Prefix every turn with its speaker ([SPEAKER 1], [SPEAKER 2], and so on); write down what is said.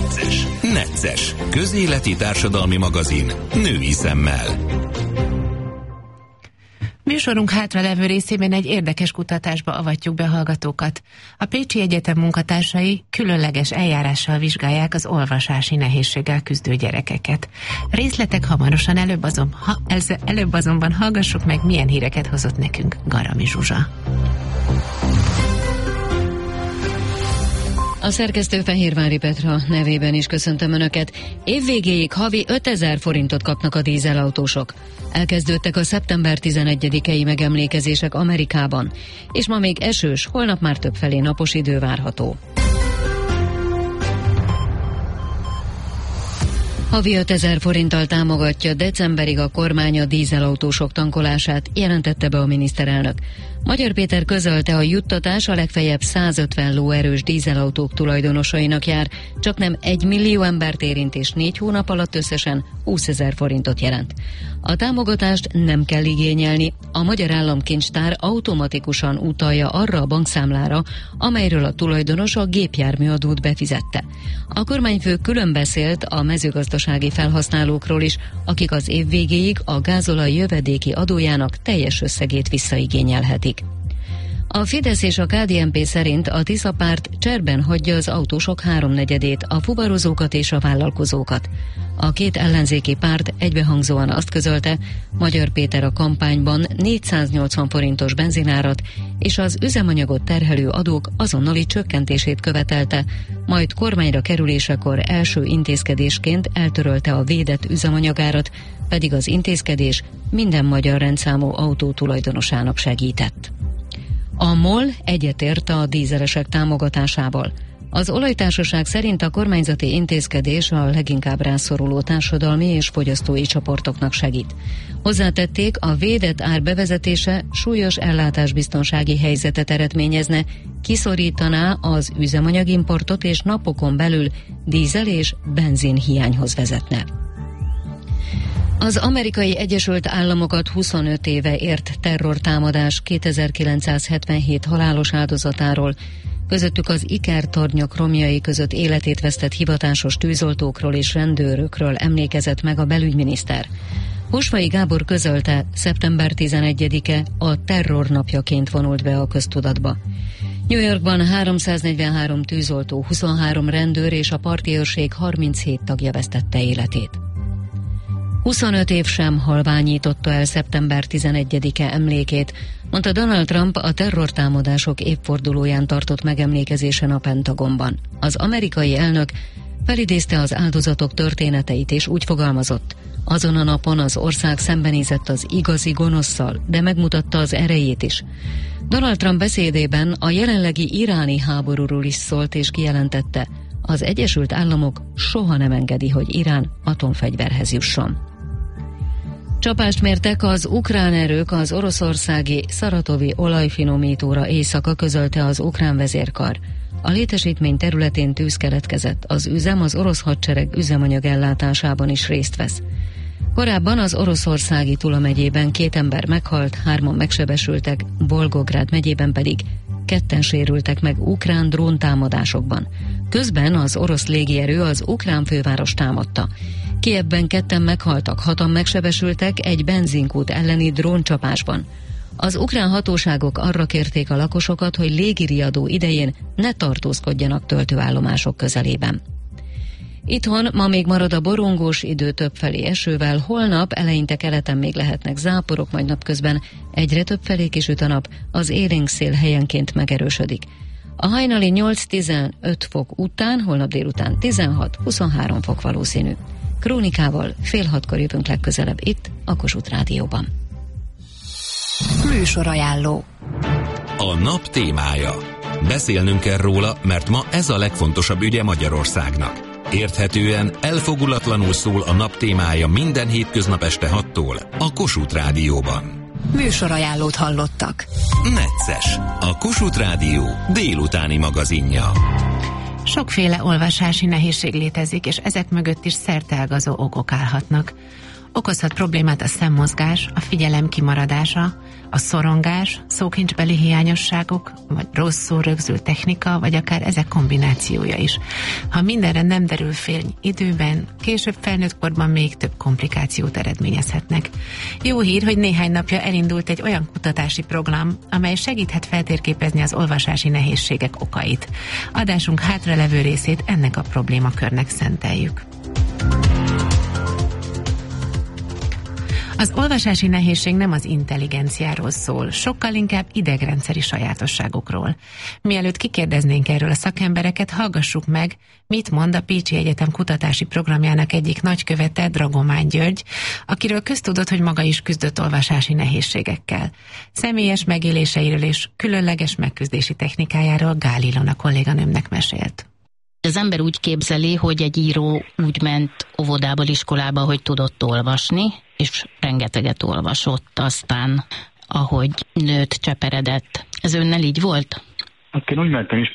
[SPEAKER 1] Necces. Közéleti társadalmi magazin női szemmel.
[SPEAKER 2] Műsorunk hátralevő részében egy érdekes kutatásba avatjuk be hallgatókat. A Pécsi Egyetem munkatársai különleges eljárással vizsgálják az olvasási nehézséggel küzdő gyerekeket. Részletek hamarosan, előbb azonban hallgassuk meg, milyen híreket hozott nekünk Garami Zsuzsa.
[SPEAKER 3] A szerkesztő Fehérvári Petra nevében is köszöntöm Önöket. Évvégéig havi 5000 forintot kapnak a dízelautósok. Elkezdődtek a szeptember 11-i megemlékezések Amerikában, és ma még esős, holnap már többfelé napos idő várható. Havi 5000 forinttal támogatja decemberig a kormány a dízelautósok tankolását, jelentette be a miniszterelnök. Magyar Péter közölte, a juttatás a legfeljebb 150 lóerős dízelautók tulajdonosainak jár, csak nem 1 millió embert érint, és 4 hónap alatt összesen 20 000 forintot jelent. A támogatást nem kell igényelni, a Magyar Államkincstár automatikusan utalja arra a bankszámlára, amelyről a tulajdonos a gépjárműadót befizette. A kormányfő külön beszélt a mezőgazdasági felhasználókról is, akik az év végéig a gázolaj jövedéki adójának teljes összegét visszaigényelhetik. A Fidesz és a KDNP szerint a Tisza párt cserben hagyja az autósok 3/4-ét, a fuvarozókat és a vállalkozókat. A két ellenzéki párt egybehangzóan azt közölte, Magyar Péter a kampányban 480 forintos benzinárat és az üzemanyagot terhelő adók azonnali csökkentését követelte, majd kormányra kerülésekor első intézkedésként eltörölte a védett üzemanyagárat, pedig az intézkedés minden magyar rendszámú autó tulajdonosának segített. A MOL egyetért a dízelesek támogatásával. Az olajtársaság szerint a kormányzati intézkedés a leginkább rászoruló társadalmi és fogyasztói csoportoknak segít. Hozzátették, a védett ár bevezetése súlyos ellátásbiztonsági helyzetet eredményezne, kiszorítaná az üzemanyagimportot és napokon belül dízel és benzin hiányhoz vezetne. Az Amerikai Egyesült Államokat 25 éve ért terrortámadás 2977 halálos áldozatáról, közöttük az ikertornyok romjai között életét vesztett hivatásos tűzoltókról és rendőrökről emlékezett meg a belügyminiszter. Husvai Gábor közölte, szeptember 11-e a terrornapjaként vonult be a köztudatba. New Yorkban 343 tűzoltó, 23 rendőr és a parti őrség 37 tagja vesztette életét. 25 év sem halványította el szeptember 11-e emlékét, mondta Donald Trump a terrortámadások évfordulóján tartott megemlékezésen a Pentagonban. Az amerikai elnök felidézte az áldozatok történeteit és úgy fogalmazott: azon a napon az ország szembenézett az igazi gonoszszal, de megmutatta az erejét is. Donald Trump beszédében a jelenlegi iráni háborúról is szólt és kijelentette, az Egyesült Államok soha nem engedi, hogy Irán atomfegyverhez jusson. Csapást mértek az ukrán erők az oroszországi szaratovi olajfinomítóra éjszaka, közölte az ukrán vezérkar. A létesítmény területén tűz keletkezett, az üzem az orosz hadsereg üzemanyagellátásában is részt vesz. Korábban az oroszországi Tula megyében 2 ember meghalt, 3-an megsebesültek, Volgográd megyében pedig 2 sérültek meg ukrán dróntámadásokban. Közben az orosz légierő az ukrán főváros támadta. Kijevben 2 meghaltak, 6-an megsebesültek egy benzinkút elleni dróncsapásban. Az ukrán hatóságok arra kérték a lakosokat, hogy légiriadó idején ne tartózkodjanak töltőállomások közelében. Itthon ma még marad a borongós idő, többfelé esővel, holnap eleinte keleten még lehetnek záporok, majd napközben egyre többfelé kisüt a nap, az élénk szél helyenként megerősödik. A hajnali 8-15 fok után, holnap délután 16-23 fok valószínű. Krónikával 5:30 jövünk legközelebb itt, a Kossuth Rádióban.
[SPEAKER 2] Műsorajánló.
[SPEAKER 1] A nap témája. Beszélnünk kell róla, mert ma ez a legfontosabb ügye Magyarországnak. Érthetően, elfogulatlanul szól a nap témája minden hétköznap este 6-tól a Kossuth Rádióban.
[SPEAKER 2] Műsorajánlót hallottak.
[SPEAKER 1] Necces, a Kossuth Rádió délutáni magazinja.
[SPEAKER 2] Sokféle olvasási nehézség létezik, és ezek mögött is szerteágazó okok állhatnak. Okozhat problémát a szemmozgás, a figyelem kimaradása, a szorongás, szókincsbeli hiányosságok, vagy rosszul rögzült technika, vagy akár ezek kombinációja is. Ha mindenre nem derül fél időben, később felnőtt korban még több komplikációt eredményezhetnek. Jó hír, hogy néhány napja elindult egy olyan kutatási program, amely segíthet feltérképezni az olvasási nehézségek okait. Adásunk hátralevő részét ennek a problémakörnek szenteljük. Az olvasási nehézség nem az intelligenciáról szól, sokkal inkább idegrendszeri sajátosságokról. Mielőtt kikérdeznénk erről a szakembereket, hallgassuk meg, mit mond a Pécsi Egyetem kutatási programjának egyik nagykövete, Dragomány György, akiről köztudott, hogy maga is küzdött olvasási nehézségekkel. Személyes megéléseiről és különleges megküzdési technikájáról Gál Ilona kolléganőmnek mesélt.
[SPEAKER 4] Az ember úgy képzeli, hogy egy író úgy ment óvodából, iskolába, hogy tudott olvasni, és rengeteget olvasott, aztán ahogy nőtt, cseperedett. Ez önnel így volt?
[SPEAKER 5] Én úgy mentem